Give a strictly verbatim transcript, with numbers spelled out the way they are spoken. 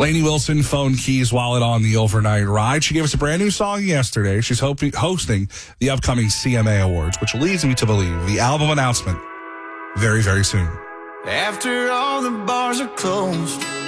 Lainey Wilson phone keys wallet on the overnight ride. She gave us a brand new song yesterday. She's hoping, hosting the upcoming C M A Awards, which leads me to believe the album announcement very, very soon. After all the bars are closed,